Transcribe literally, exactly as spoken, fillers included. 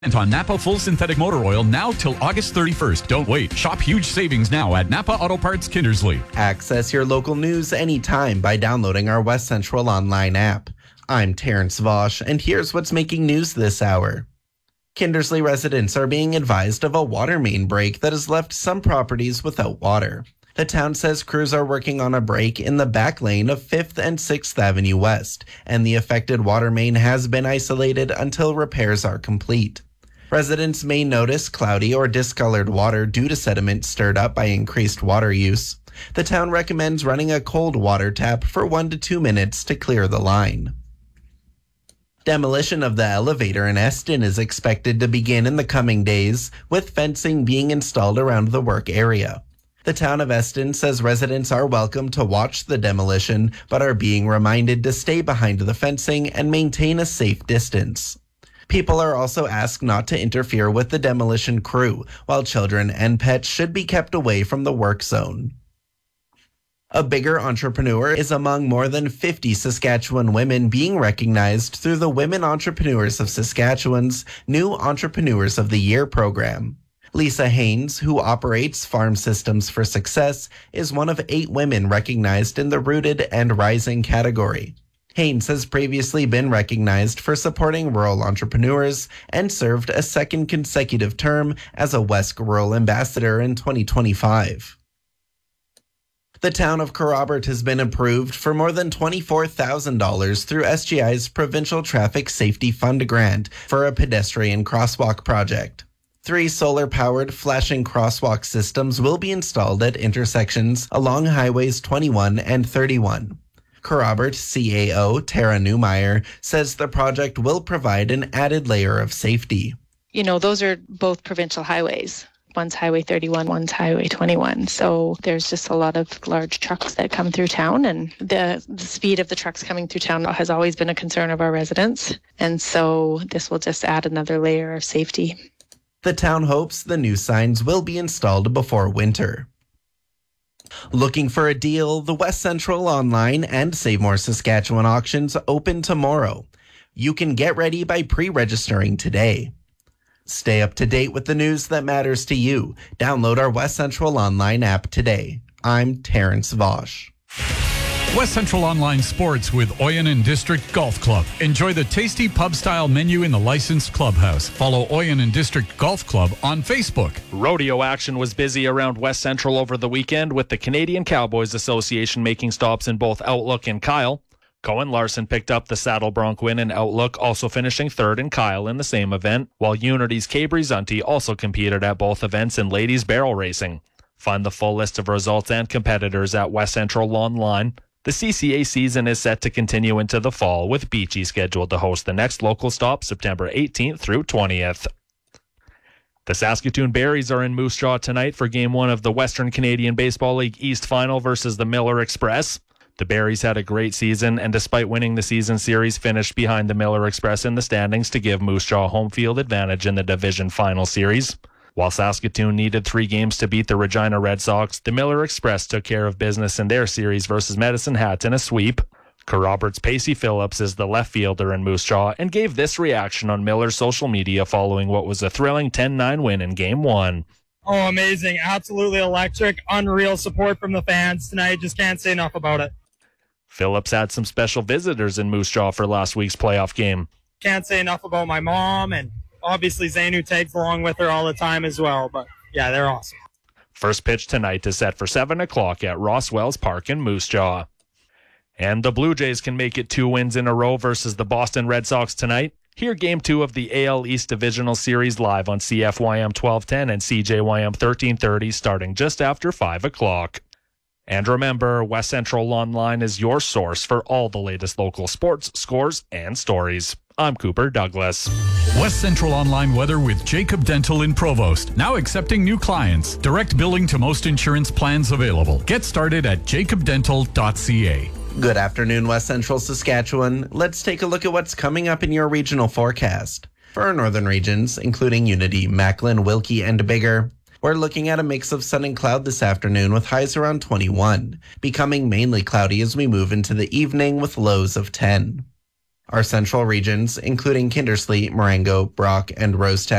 And on Napa Full Synthetic Motor Oil now till August thirty-first. Don't wait. Shop huge savings now at Napa Auto Parts Kindersley. Access your local news anytime by downloading our West Central online app. I'm Terrence Vosch, and here's what's making news this hour. Kindersley residents are being advised of a water main break that has left some properties without water. The town says crews are working on a break in the back lane of fifth and sixth Avenue West, and the affected water main has been isolated until repairs are complete. Residents may notice cloudy or discolored water due to sediment stirred up by increased water use. The town recommends running a cold water tap for one to two minutes to clear the line. Demolition of the elevator in Eston is expected to begin in the coming days, with fencing being installed around the work area. The town of Eston says residents are welcome to watch the demolition, but are being reminded to stay behind the fencing and maintain a safe distance. People are also asked not to interfere with the demolition crew, while children and pets should be kept away from the work zone. A Bigger Entrepreneur is among more than fifty Saskatchewan women being recognized through the Women Entrepreneurs of Saskatchewan's new Entrepreneurs of the Year program. Lisa Haynes, who operates Farm Systems for Success, is one of eight women recognized in the Rooted and Rising category. Haynes has previously been recognized for supporting rural entrepreneurs and served a second consecutive term as a Wesk Rural Ambassador in twenty twenty-five. The town of Kerrobert has been approved for more than twenty-four thousand dollars through S G I's Provincial Traffic Safety Fund grant for a pedestrian crosswalk project. Three solar-powered flashing crosswalk systems will be installed at intersections along highways twenty-one and thirty-one. Kerrobert C A O Tara Newmeyer says the project will provide an added layer of safety. You know, those are both provincial highways. One's Highway thirty-one, one's Highway twenty-one. So there's just a lot of large trucks that come through town, and the, the speed of the trucks coming through town has always been a concern of our residents. And so this will just add another layer of safety. The town hopes the new signs will be installed before winter. Looking for a deal? The West Central Online and Save More Saskatchewan auctions open tomorrow. You can get ready by pre-registering today. Stay up to date with the news that matters to you. Download our West Central Online app today. I'm Terrence Vosch. West Central Online Sports with Oyenn District Golf Club. Enjoy the tasty pub-style menu in the licensed clubhouse. Follow Oyenn District Golf Club on Facebook. Rodeo action was busy around West Central over the weekend, with the Canadian Cowboys Association making stops in both Outlook and Kyle. Cohen Larson picked up the Saddle Bronc win in Outlook, also finishing third in Kyle in the same event, while Unity's Cabri Zunti also competed at both events in ladies barrel racing. Find the full list of results and competitors at West Central Online. The C C A season is set to continue into the fall, with Beachy scheduled to host the next local stop September eighteenth through twentieth. The Saskatoon Berries are in Moose Jaw tonight for Game one of the Western Canadian Baseball League East Final versus the Miller Express. The Berries had a great season, and despite winning the season series, finished behind the Miller Express in the standings to give Moose Jaw home field advantage in the division final series. While Saskatoon needed three games to beat the Regina Red Sox, the Miller Express took care of business in their series versus Medicine Hat in a sweep. Kerrobert's Pacey Phillips is the left fielder in Moose Jaw and gave this reaction on Miller's social media following what was a thrilling ten nine win in Game one. Oh, amazing. Absolutely electric. Unreal support from the fans tonight. Just can't say enough about it. Phillips had some special visitors in Moose Jaw for last week's playoff game. Can't say enough about my mom, and obviously Zane, who tags along with her all the time as well. But yeah, they're awesome. First pitch tonight is set for seven o'clock at Ross Wells Park in Moose Jaw. And the Blue Jays can make it two wins in a row versus the Boston Red Sox tonight. Hear Game two of the A L East Divisional Series live on C F Y M twelve ten and C J Y M thirteen thirty starting just after five o'clock. And remember, West Central Online is your source for all the latest local sports, scores, and stories. I'm Cooper Douglas. West Central Online weather with Jacob Dental in Provost. Now accepting new clients. Direct billing to most insurance plans available. Get started at jacob dental dot c a. Good afternoon, West Central Saskatchewan. Let's take a look at what's coming up in your regional forecast. For our northern regions, including Unity, Macklin, Wilkie, and Bigger, we're looking at a mix of sun and cloud this afternoon with highs around twenty-one, becoming mainly cloudy as we move into the evening with lows of ten. Our central regions, including Kindersley, Marengo, Brock, and Rosetown,